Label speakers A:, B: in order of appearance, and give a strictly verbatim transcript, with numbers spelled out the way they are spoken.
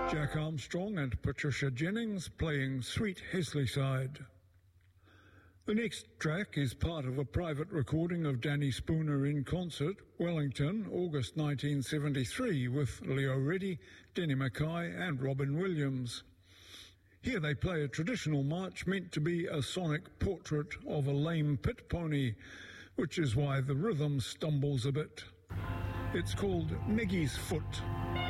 A: Jack Armstrong and Patricia Jennings playing Sweet Hesley-side. The next track is part of a private recording of Danny Spooner in concert, Wellington, August nineteen seventy-three, with Leo Reddy, Denny Mackay and Robin Williams. Here they play a traditional march meant to be a sonic portrait of a lame pit pony, which is why the rhythm stumbles a bit. It's called Maggie's Foot.